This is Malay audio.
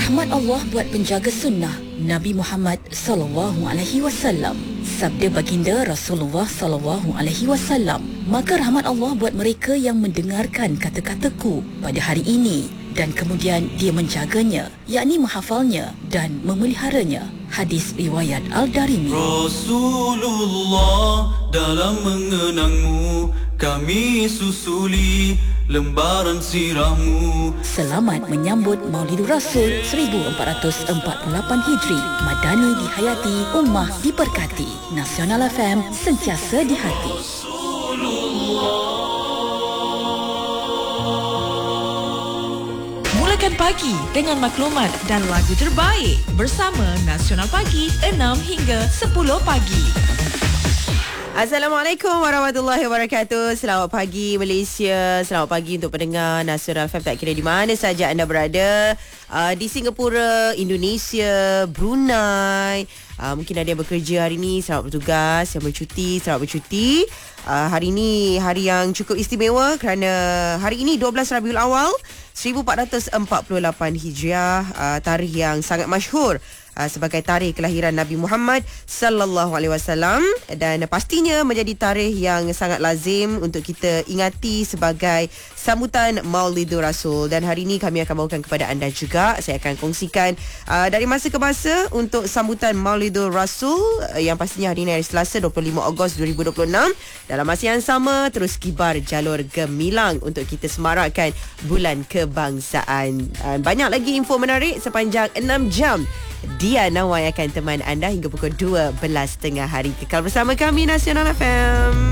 Rahmat Allah buat penjaga sunnah Nabi Muhammad sallallahu alaihi wasallam. Sabda baginda Rasulullah sallallahu alaihi wasallam, maka rahmat Allah buat mereka yang mendengarkan kata-kataku pada hari ini dan kemudian dia menjaganya, yakni menghafalnya dan memeliharanya. Hadis riwayat Al-Darimi. Rasulullah, dalam mengenangmu kami susuli lembaran sirahmu. Selamat menyambut Maulidur Rasul 1448 Hijri. Madani dihayati, ummah diberkati. Nasional FM, sentiasa di hati. Mulakan pagi dengan maklumat dan lagu terbaik bersama Nasional Pagi 6 hingga 10 pagi. Assalamualaikum warahmatullahi wabarakatuh. Selamat pagi Malaysia. Selamat pagi untuk pendengar Nasional FM, tak kira di mana saja anda berada, di Singapura, Indonesia, Brunei. Mungkin ada yang bekerja hari ini, selamat bertugas. Yang bercuti, selamat bercuti. Hari ini hari yang cukup istimewa kerana hari ini 12 Rabiul Awal 1448 Hijriah, tarikh yang sangat masyhur sebagai tarikh kelahiran Nabi Muhammad sallallahu alaihi wasallam, dan pastinya menjadi tarikh yang sangat lazim untuk kita ingati sebagai sambutan Maulidur Rasul. Dan hari ini kami akan bawakan kepada anda juga, saya akan kongsikan dari masa ke masa untuk sambutan Maulidur Rasul yang pastinya hari ini hari Selasa 25 Ogos 2026. Dalam masa yang sama terus kibar jalur gemilang untuk kita semarakkan bulan kebangsaan. Banyak lagi info menarik sepanjang 6 jam. Dia Nawai akan teman anda hingga pukul 12 tengah hari. Kekal bersama kami Nasional FM.